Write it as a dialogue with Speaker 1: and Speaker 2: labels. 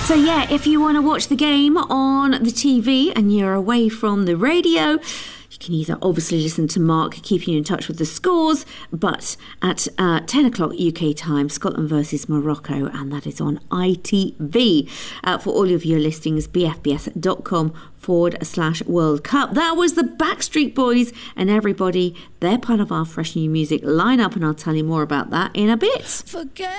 Speaker 1: So yeah, if you want to watch the game on the TV and you're away from the radio, you can either obviously listen to Mark keeping you in touch with the scores, but at 10 o'clock UK time, Scotland versus Morocco, and that is on ITV. For all of your listings, bfbs.com/World Cup. That was the Backstreet Boys and everybody. They're part of our fresh new music lineup, and I'll tell you more about that in a bit.